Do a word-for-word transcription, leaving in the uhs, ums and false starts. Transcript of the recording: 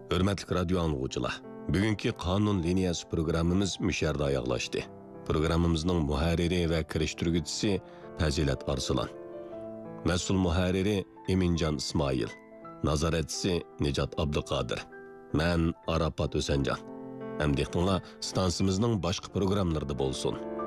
Hürmetli radyo anlıqçılar, bugünkü Qanun liniyası programımız müşərdə ayaqlaşdı. Programımızın muharriri ve kiriştirgücüsü Fazilat Arslan. Məsul muharriri Emincan İsmail. Nazaretçisi Nicat Abdülqadir. Mən Arafat Ösencan. Hem dehtonla stansımızın başka programlarda bolsun.